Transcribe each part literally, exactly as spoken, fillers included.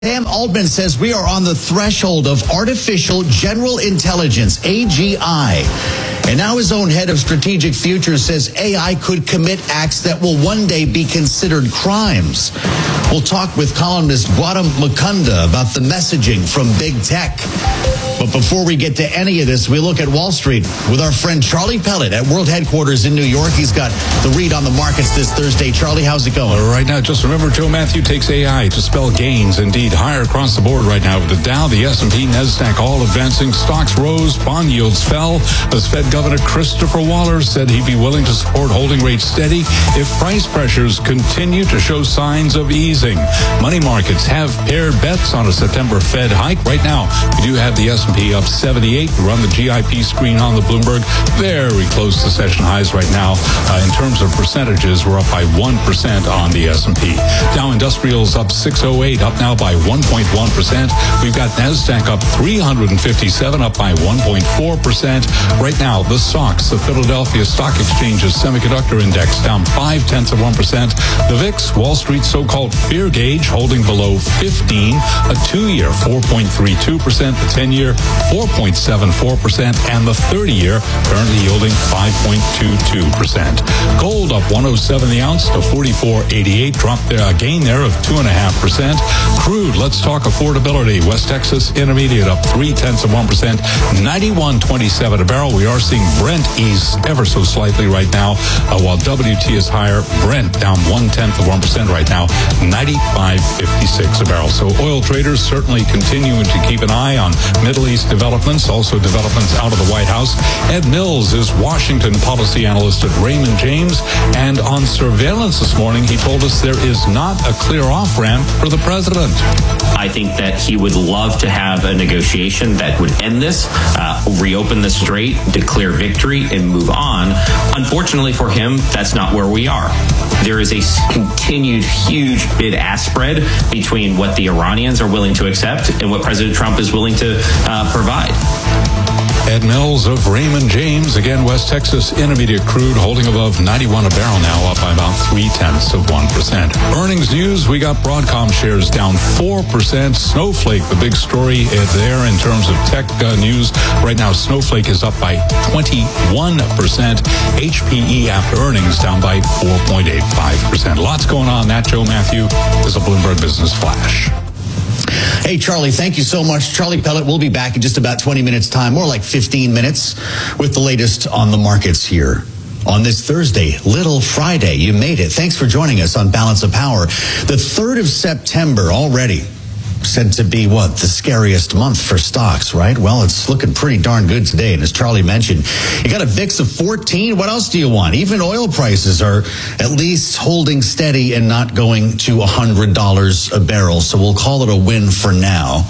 Sam Altman says we are on the threshold of artificial general intelligence, A G I. And now his own head of strategic futures says A I could commit acts that will one day be considered crimes. We'll talk with columnist Gautam Mukunda about the messaging from big tech. But before we get to any of this, we look at Wall Street with our friend Charlie Pellet at World Headquarters in New York. He's got the read on the markets this Thursday. Charlie, how's it going? Right now, just remember, Joe Matthew takes A I to spell gains. Indeed, higher across the board right now. With the Dow, the S and P, NASDAQ all advancing. Stocks rose, bond yields fell. As Fed Governor Christopher Waller said he'd be willing to support holding rates steady if price pressures continue to show signs of easing. Money markets have paired bets on a September Fed hike. Right now, we do have the S and P up seventy-eight. We run the G I P screen on the Bloomberg. Very close to session highs right now. Uh, in terms of percentages, we're up by one percent on the S and P. Dow Industrials up six oh eight, up now by one point one percent. We've got NASDAQ up three hundred fifty-seven, up by one point four percent. Right now, the stocks, the Philadelphia Stock Exchange's semiconductor index down five tenths of one percent. The V I X, Wall Street's so-called fear gauge, holding below fifteen. A two-year, four point three two percent. The ten-year, four point seven four percent. And the thirty-year, currently yielding five point two two percent. Gold up one oh seven the ounce to forty-four eighty-eight. Drop there, a gain there of two point five percent. Crude, let's talk affordability. West Texas Intermediate up three tenths of one percent. ninety-one twenty-seven a barrel. We are seeing Brent ease ever so slightly right now, uh, while W T is higher. Brent down one tenth of one percent right now, ninety-five fifty-six a barrel. So oil traders certainly continuing to keep an eye on Middle East developments, also developments out of the White House. Ed Mills is Washington policy analyst at Raymond James, and on surveillance this morning, he told us there is not a clear off-ramp for the president. I think that he would love to have a negotiation that would end this, uh, reopen the strait, declare victory, and move on. Unfortunately for him, that's not where we are. There is a continued huge bid-ask spread between what the Iranians are willing to accept and what President Trump is willing to uh, provide. Ed Mills of Raymond James. Again, West Texas Intermediate crude holding above ninety-one a barrel now, up by about three tenths of one percent. Earnings news, we got Broadcom shares down four percent. Snowflake, the big story there in terms of tech uh, news. Right now, Snowflake is up by twenty-one percent. H P E after earnings down by four point eight five percent. Lots going on. That, Joe Matthew, is a Bloomberg Business Flash. Hey, Charlie, thank you so much. Charlie Pellet will be back in just about twenty minutes time, more like fifteen minutes, with the latest on the markets here on this Thursday, Little Friday. You made it. Thanks for joining us on Balance of Power. The third of September already said to be, what, the scariest month for stocks, right? Well, it's looking pretty darn good today. And as Charlie mentioned, you got a V I X of fourteen. What else do you want? Even oil prices are at least holding steady and not going to one hundred dollars a barrel. So we'll call it a win for now.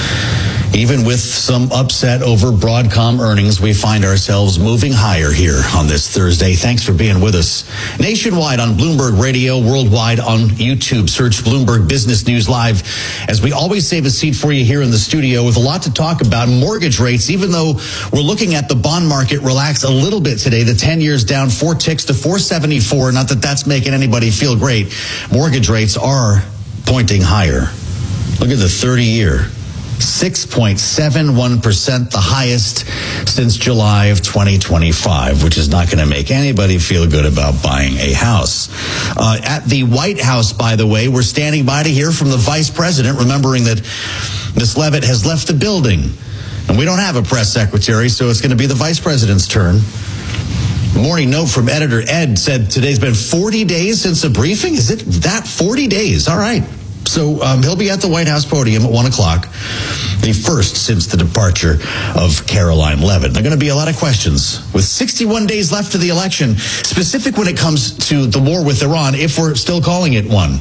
Even with some upset over Broadcom earnings, we find ourselves moving higher here on this Thursday. Thanks for being with us. Nationwide on Bloomberg Radio, worldwide on YouTube. Search Bloomberg Business News Live. As we always save a seat for you here in the studio with a lot to talk about. Mortgage rates, even though we're looking at the bond market relax a little bit today, the ten years down four ticks to four seventy-four. Not that that's making anybody feel great. Mortgage rates are pointing higher. Look at the thirty year. six point seven one percent, the highest since July of twenty twenty-five, which is not going to make anybody feel good about buying a house. Uh, at the White House, by the way, we're standing by to hear from the vice president, remembering that Miz Leavitt has left the building. And we don't have a press secretary, so it's going to be the vice president's turn. Morning note from editor Ed said today's been forty days since a briefing. Is it that forty days? All right. So um, he'll be at the White House podium at one o'clock, the first since the departure of Caroline Leavitt. There are going to be a lot of questions. With sixty-one days left to the election, specific when it comes to the war with Iran, if we're still calling it one.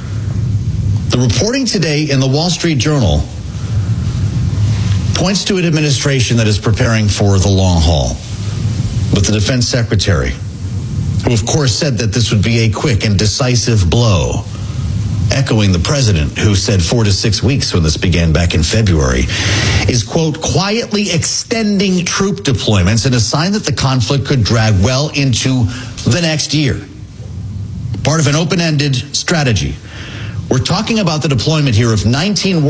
The reporting today in the Wall Street Journal points to an administration that is preparing for the long haul, with the defense secretary, who of course said that this would be a quick and decisive blow, echoing the president, who said four to six weeks when this began back in February, is, quote, quietly extending troop deployments and a sign that the conflict could drag well into the next year. Part of an open-ended strategy We're talking about the deployment here of nineteen